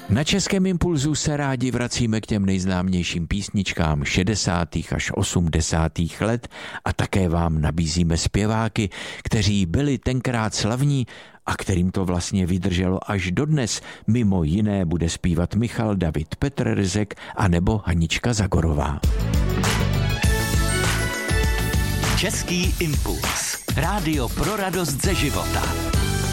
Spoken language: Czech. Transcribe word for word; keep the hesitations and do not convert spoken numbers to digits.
Na Českém impulzu se rádi vracíme k těm nejznámějším písničkám šedesátých až osmdesátých let a také vám nabízíme zpěváky, kteří byli tenkrát slavní a kterým to vlastně vydrželo až dodnes. Mimo jiné bude zpívat Michal David Petr-Rzek a nebo Hanička Zagorová. Český impuls. Rádio pro radost ze života.